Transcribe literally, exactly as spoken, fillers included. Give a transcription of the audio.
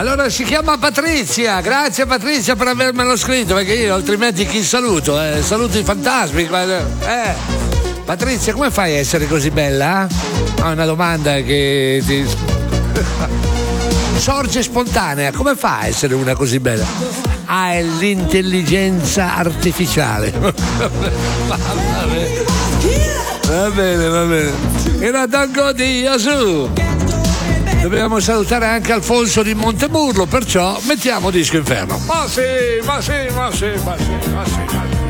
Allora si chiama Patrizia, grazie Patrizia per avermelo scritto, perché io altrimenti chi saluto? Eh, saluto i fantasmi. Eh. Patrizia, come fai a essere così bella? Ho una domanda che ti... sorge spontanea, come fa a essere una così bella? Ah, è l'intelligenza artificiale. Va bene, va bene, va bene. Era Dango di Yasu. Dobbiamo salutare anche Alfonso di Montemurlo, perciò mettiamo Disco Inferno. Ma sì, ma sì, ma sì, ma sì, ma sì. Ma sì.